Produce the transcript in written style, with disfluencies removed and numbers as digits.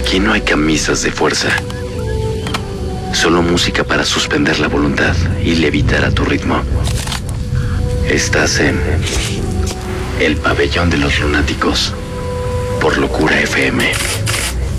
Aquí no hay camisas de fuerza. Solo música para suspender la voluntad y levitar a tu ritmo. Estás en el pabellón de los lunáticos por Locura FM.